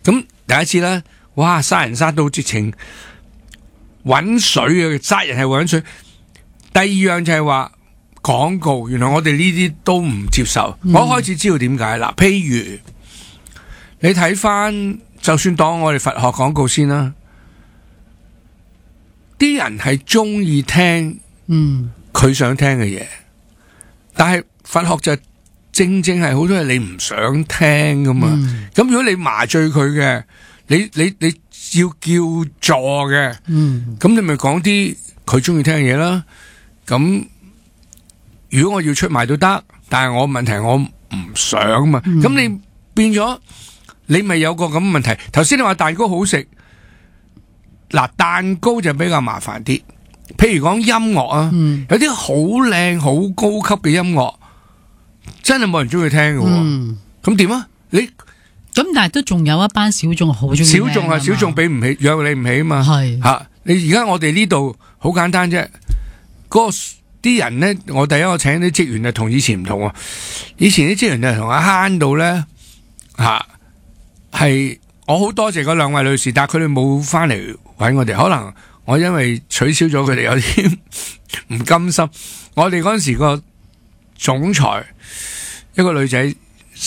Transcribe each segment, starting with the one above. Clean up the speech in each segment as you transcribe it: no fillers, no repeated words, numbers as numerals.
咁第一次啦，哇！殺人殺到直情揾水啊！殺人係揾水。第二樣就係話廣告，原來我哋呢啲都唔接受。我開始知道點解啦。譬如你睇翻，就算當我哋佛學廣告先啦，啲人係中意聽佢想聽嘅嘢，但係佛學就正係好多嘢你唔想聽噶嘛。咁如果你麻醉佢嘅，你要叫座嘅，咁你咪講啲佢中意聽嘅嘢啦。咁如果我要出賣都得，但係我問題我唔想嘛。咁你變咗，你咪有個咁嘅問題。頭先你話蛋糕好食，嗱，蛋糕就比較麻煩啲。譬如講音樂啊，有啲好靚好高級嘅音樂，真係冇人中意聽嘅。咁點啊？你咁但係都仲有一班小眾好中意聽。 小眾俾唔起，養你唔起啊嘛。係吓，你而家我哋呢度好簡單啫。啲人咧，我第一個請啲職員啊，同以前唔同啊。以前啲職員就同阿慳到咧吓，係我好多謝嗰兩位女士，但係佢哋冇翻嚟搵我哋，可能我因為取消咗佢哋有啲唔甘心。我哋嗰陣時個總裁一個女仔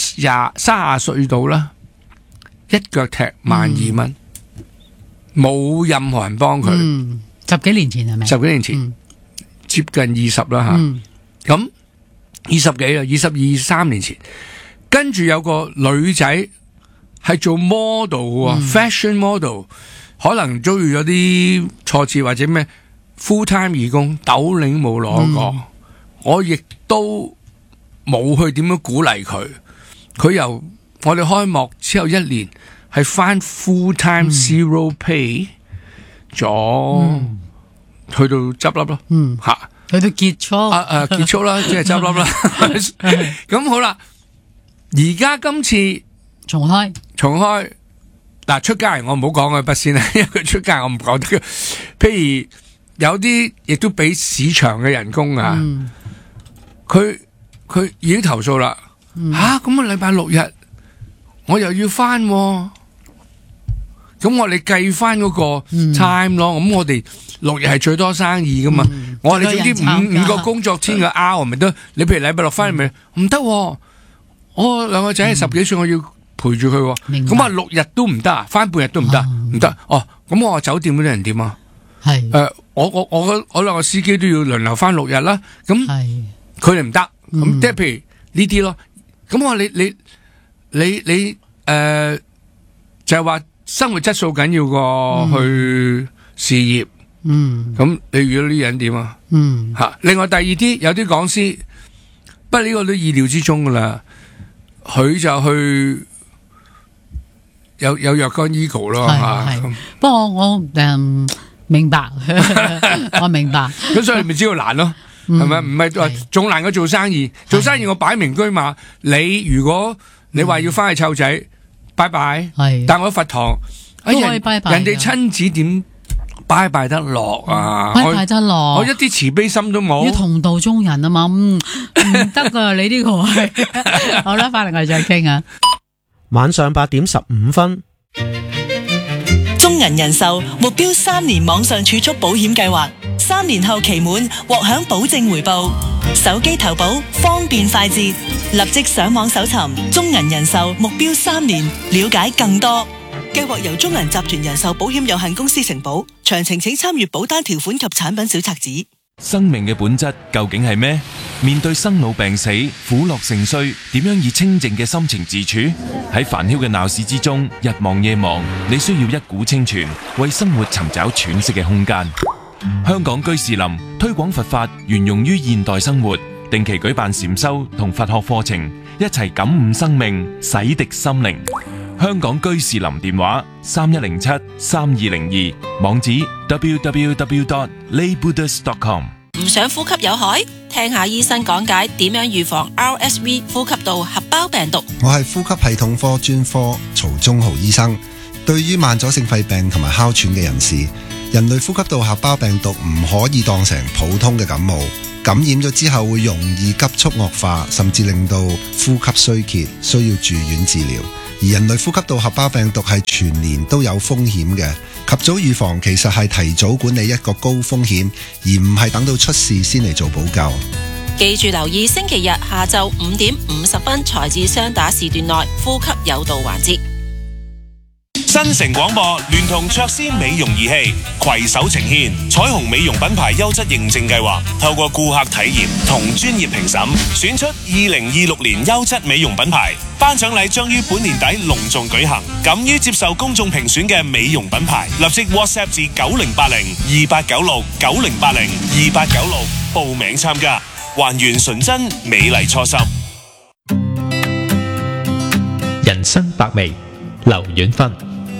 30歲到啦，一腳踢12,000，冇任何人幫佢。 10幾年前係咪？10 幾年前。接近20啦吓，咁20幾啦，22、23年前，跟住有個女仔係做 model fashion model， 可能遭遇咗啲挫折或者咩 full time 義工，斗零冇攞過，我亦都冇去點樣鼓勵佢。佢由我哋開幕之後1年係翻 full time zero pay 咗。去到執笠咯，吓， 去到結束， 結束啦，即係執笠啦。咁好啦，而家今次重開， 嗱，出街我唔好講佢筆先啦，因為佢出街我唔講得。譬如有啲亦都俾市場嘅人工啊，佢已經投訴啦，咁啊禮拜6日我又要翻，咁我哋計翻嗰個 time 咯，咁我哋6日係最多生意噶嘛，我哋總之五個工作天嘅 hour 咪得。你譬如禮拜6翻嚟咪唔得，我兩個仔係10幾歲，我要陪住佢，咁啊6日都唔得啊，翻半日都唔得，唔得。咁我話酒店嗰啲人點啊？係我兩個司機都要輪流翻6日啦，咁佢哋唔得，咁即係譬如呢啲咯。咁我話你就係話生活質素緊要過去事業。咁你遇到呢啲人點啊？另外第二啲有啲講師，不過呢個都意料之中噶啦，佢就去有若干 ego 咯吓。 不過我明白，我明白。 咁所以你咪知道難咯，係咪？唔係話仲難過做生意。做生意我擺明居馬，你如果你話要翻去湊仔，拜拜。但我佛堂，人哋親子點拜拜得落啊？ 拜拜得落， 我一啲慈悲心都冇。 要同道中人啊嘛，唔得噶，你呢個係。好啦，翻嚟我哋再傾啊。 晚上8點15分。 中銀人壽目標3年網上儲蓄保險計劃，3年後期滿獲享保證回報，手機投保方便快捷，立即上網搜尋中銀人壽目標3年，了解更多。計劃由中銀集團人壽保險有限公司承保，詳情請參閱保單條款及產品小冊子。 生命嘅本質究竟係咩？面對生老病死、苦樂盛衰，點樣以清靜嘅心情自處？喺煩囂嘅鬧市之中，日忙夜忙，你需要一股清泉，為生活尋找喘息嘅空間。香港居士林推廣佛法，沿用於現代生活，定期舉辦禪修同佛學課程，一齊感悟生命，洗滌心靈。香港居士林電話3107-3202，網址 www.laybuddhas.com。 唔想呼吸有害？聽下醫生講解點樣預防 RSV 呼吸道合胞病毒。 我係呼吸系統科專科曹忠豪醫生。對於慢阻性肺病同埋哮喘嘅人士，人類呼吸道合胞病毒唔可以當成普通嘅感冒，感染咗之後會容易急速惡化，甚至令到呼吸衰竭，需要住院治療。 而人類呼吸道合胞病毒係全年都有風險嘅，及早預防其實係提早管理一個高風險，而唔係等到出事先嚟做補救。 記住留意星期日下晝5點50分才至雙打時段內呼吸有道環節。 新城廣播聯同卓斯美容儀器攜手呈現彩虹美容品牌優質認證計劃，透過顧客體驗同專業評審，選出2026年優質美容品牌。頒獎禮將於本年底隆重舉行，敢於接受公眾評選嘅美容品牌，立即 WhatsApp 至9080289690802896報名參加，還原純真美麗初心。 人生百味，劉婉芬。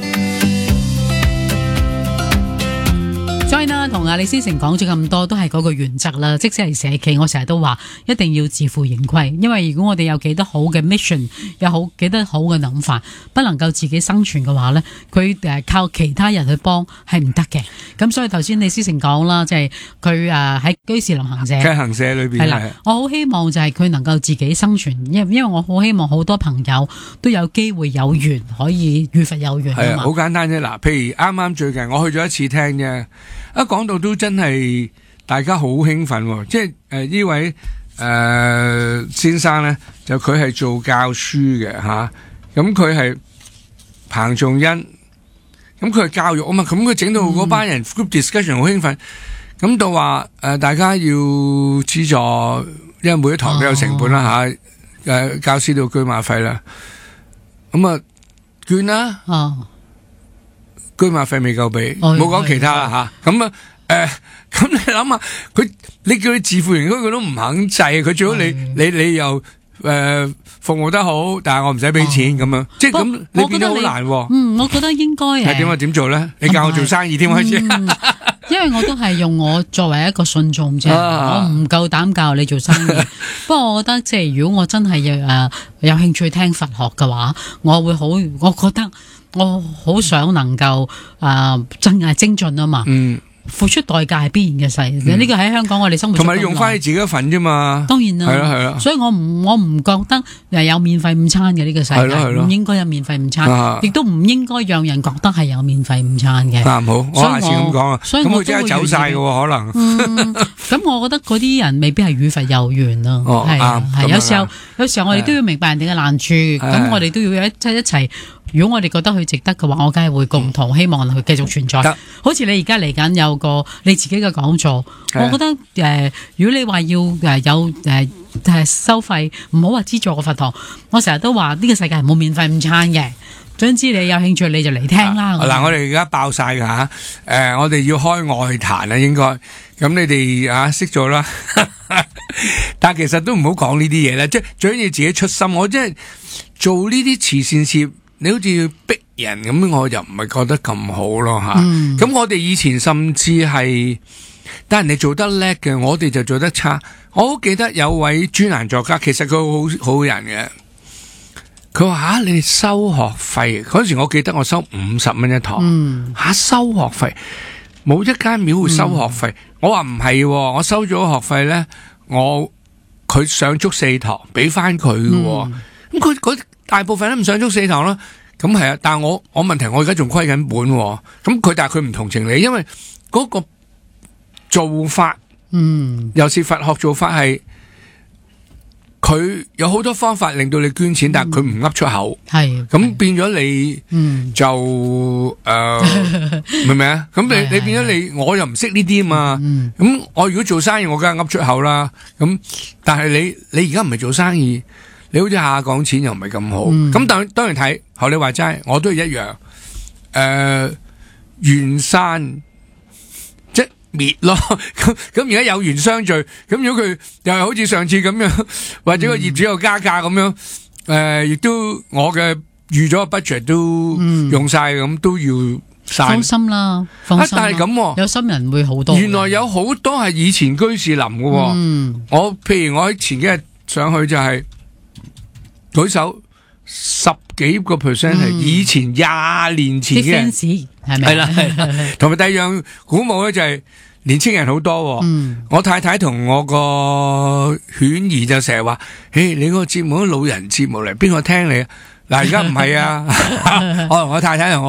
所以呢，同阿李思成講咗咁多，都係嗰個原則啦。即使係社企，我成日都話一定要自負盈虧，因為如果我哋有幾多好嘅 mission， 有幾多好嘅諗法，不能夠自己生存嘅話呢，佢靠其他人去幫係唔得嘅。咁所以頭先李思成講啦，就係佢喺居士林行社裏邊係啦，我好希望就係佢能夠自己生存，因為我好希望好多朋友都有機會有緣可以與佛有緣啊嘛。 好簡單啫。嗱，譬如啱啱最近我去咗一次聽啫。一講到都真係大家好興奮，即係呢位先生咧，就佢係做教書嘅吓，咁佢係彭仲恩，咁佢係教育啊嘛，咁佢整到嗰班人 group discussion 好興奮，咁到話大家要資助，因為每一堂都有成本啦吓，教師都要居馬費啦，咁啊捐啦。居馬費未夠俾，冇講其他啦吓。咁咁你諗下，你叫佢自負盈虧，佢都唔肯制。佢最好你又服務得好，但係我唔使俾錢咁樣，即係咁你變得好難。 我覺得應該係點做咧？你教我做生意添開始。 因為我都係用我作為一個信眾啫，我唔夠膽教你做生意。不過我覺得即係如果我真係有興趣聽佛學嘅話，我覺得我好想能夠真係精進啊嘛。付出代價係必然嘅事，呢個喺香港我哋生活同埋你用翻你自己一份啫嘛。當然啦，係啦， 所以我唔覺得有免費午餐嘅呢個世界，唔應該有免費午餐，亦都唔應該讓人覺得係有免費午餐嘅。 好，我下次咁講啊，咁佢即刻走晒嘅可能。 咁我覺得嗰啲人未必係與佛有緣咯。係有時候我哋都要明白人哋嘅難處，咁我哋都要一齊。如果我哋覺得佢值得嘅話，我梗係會共同希望佢繼續存在。好似你而家嚟緊有個你自己嘅講座，我覺得如果你話要有收費，唔好話資助個佛堂。我成日都話呢個世界係冇免費午餐嘅。總之你有興趣你就嚟聽啦。 嗱，我哋而家爆晒㗎吓，我哋要開外壇啦，應該咁你哋識咗啦。但係其實都唔好講呢啲嘢啦，即係最緊要自己出心。我即係做呢啲慈善事業。你好似要逼人咁，我又唔係覺得咁好咯吓。咁我哋以前甚至係，但係人哋做得叻嘅，我哋就做得差。我好記得有位專欄作家，其實佢好人嘅。佢話你哋收學費嗰時，我記得我收50蚊一堂。收學費，冇一間廟會收學費。我話唔係，我收咗學費咧，佢上足4堂，俾翻佢嘅。咁佢大部分都唔想足4堂啦，咁係啊，但係我問題我而家仲虧緊本，咁但係佢唔同情你，因為嗰個做法，尤其是佛學做法係，佢有好多方法令到你捐錢，但係佢唔噏出口，係，咁變咗你就明唔明啊？咁你變咗我又唔識呢啲嘛，咁我如果做生意，我梗係噏出口啦，咁但係你而家唔係做生意。你好似下講錢又唔係咁好，咁當然睇，學你話齋，我都係一樣。緣散即滅咯，咁而家有緣相聚，咁如果佢又係好似上次咁樣，或者個業主又加價咁樣，亦都我嘅預咗個 budget 都用晒，咁都要散。放心啦，放心啦。但係咁，有心人會好多。原來有好多係以前居士林嘅，譬如我喺前幾日上去就係。舉手10幾個 percent 係以前20年前嘅人，係咪？係啦，同埋第二樣鼓舞咧就係年青人好多。我太太同我個犬兒就成日話：，你個節目都老人節目嚟，邊個聽你啊？ 嗱，而家唔係啊，我同我太太同我